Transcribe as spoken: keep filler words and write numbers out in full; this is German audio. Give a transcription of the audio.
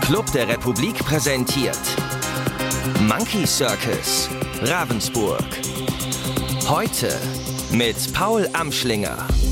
Club der Republik präsentiert Monkey Circus, Ravensburg. Heute mit Paul Amschlinger.